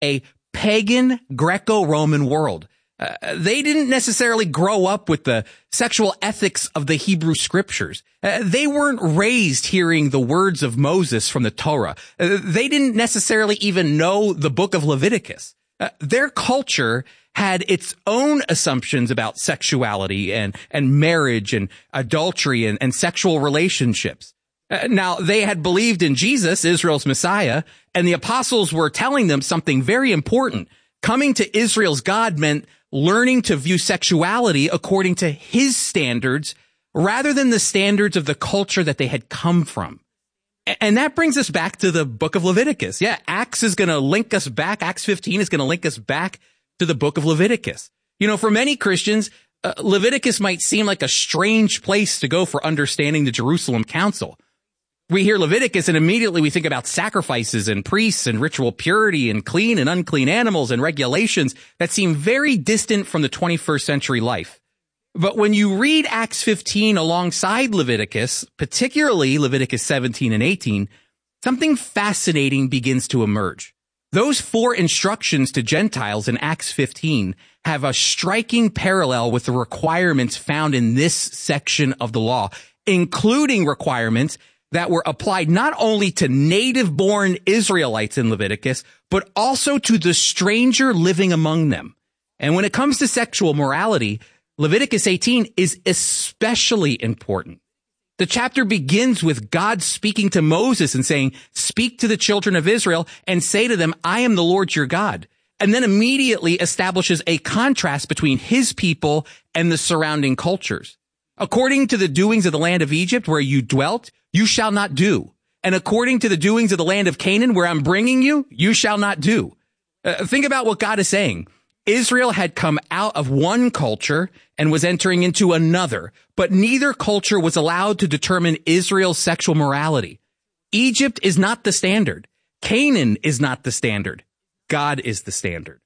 a pagan Greco-Roman world. They didn't necessarily grow up with the sexual ethics of the Hebrew scriptures. They weren't raised hearing the words of Moses from the Torah. They didn't necessarily even know the book of Leviticus. Their culture had its own assumptions about sexuality and marriage and adultery and sexual relationships. Now, they had believed in Jesus, Israel's Messiah, and the apostles were telling them something very important. Coming to Israel's God meant learning to view sexuality according to his standards rather than the standards of the culture that they had come from. And that brings us back to the book of Leviticus. Yeah, Acts is going to link us back. Acts 15 is going to link us back to the book of Leviticus. You know, for many Christians, Leviticus might seem like a strange place to go for understanding the Jerusalem Council. We hear Leviticus and immediately we think about sacrifices and priests and ritual purity and clean and unclean animals and regulations that seem very distant from the 21st century life. But when you read Acts 15 alongside Leviticus, particularly Leviticus 17 and 18, something fascinating begins to emerge. Those 4 instructions to Gentiles in Acts 15 have a striking parallel with the requirements found in this section of the law, including requirements that were applied not only to native-born Israelites in Leviticus, but also to the stranger living among them. And when it comes to sexual morality, Leviticus 18 is especially important. The chapter begins with God speaking to Moses and saying, "Speak to the children of Israel and say to them, I am the Lord your God." And then immediately establishes a contrast between his people and the surrounding cultures. According to the doings of the land of Egypt where you dwelt, you shall not do. And according to the doings of the land of Canaan where I'm bringing you, you shall not do. Think about what God is saying. Israel had come out of one culture and was entering into another, but neither culture was allowed to determine Israel's sexual morality. Egypt is not the standard. Canaan is not the standard. God is the standard.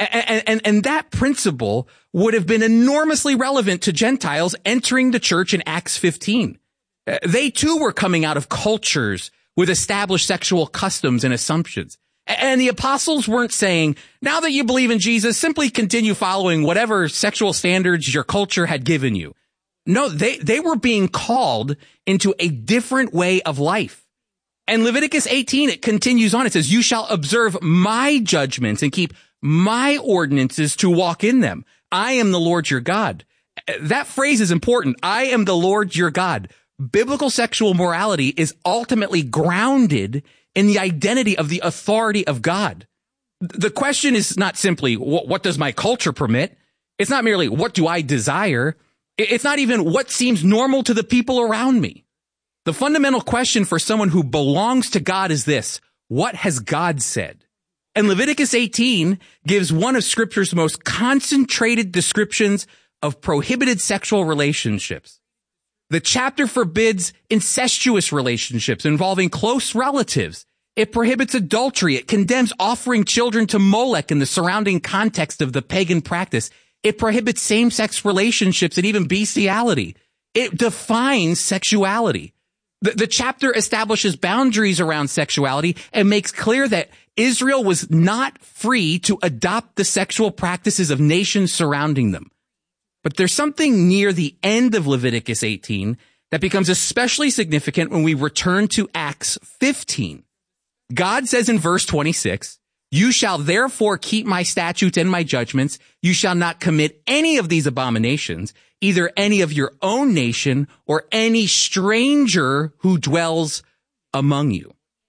And that principle would have been enormously relevant to Gentiles entering the church in Acts 15. They too were coming out of cultures with established sexual customs and assumptions. And the apostles weren't saying, now that you believe in Jesus, simply continue following whatever sexual standards your culture had given you. No, they were being called into a different way of life. And Leviticus 18, it continues on. It says, you shall observe my judgments and keep my ordinances to walk in them. I am the Lord your God. That phrase is important. I am the Lord your God. Biblical sexual morality is ultimately grounded in the identity of the authority of God. The question is not simply, what does my culture permit? It's not merely, what do I desire? It's not even what seems normal to the people around me. The fundamental question for someone who belongs to God is this: what has God said? And Leviticus 18 gives one of Scripture's most concentrated descriptions of prohibited sexual relationships. The chapter forbids incestuous relationships involving close relatives. It prohibits adultery. It condemns offering children to Molech in the surrounding context of the pagan practice. It prohibits same-sex relationships and even bestiality. It defines sexuality. The chapter establishes boundaries around sexuality and makes clear that Israel was not free to adopt the sexual practices of nations surrounding them. But there's something near the end of Leviticus 18 that becomes especially significant when we return to Acts 15. God says in verse 26, you shall therefore keep my statutes and my judgments. You shall not commit any of these abominations, either any of your own nation or any stranger who dwells among you.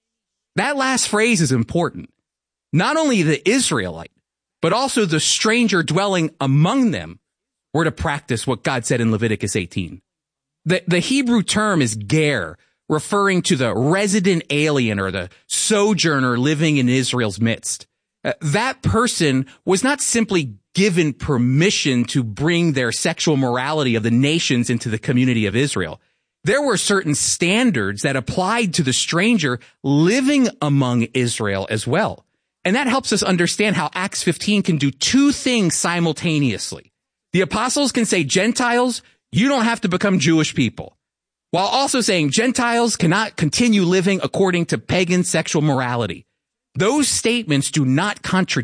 That last phrase is important. Not only the Israelite, but also the stranger dwelling among them were to practice what God said in Leviticus 18. The Hebrew term is ger, referring to the resident alien or the sojourner living in Israel's midst. That person was not simply given permission to bring their sexual morality of the nations into the community of Israel. There were certain standards that applied to the stranger living among Israel as well. And that helps us understand how Acts 15 can do two things simultaneously. The apostles can say, Gentiles, you don't have to become Jewish people, while also saying Gentiles cannot continue living according to pagan sexual morality. Those statements do not contradict